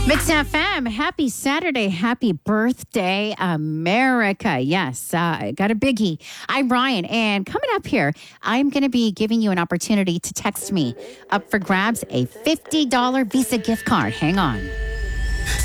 Mix FM, happy Saturday, happy birthday, America. Yes, I got a biggie. I'm Ryan, and coming up here, I'm going to be giving you an opportunity to text me up for grabs a $50 Visa gift card. Hang on.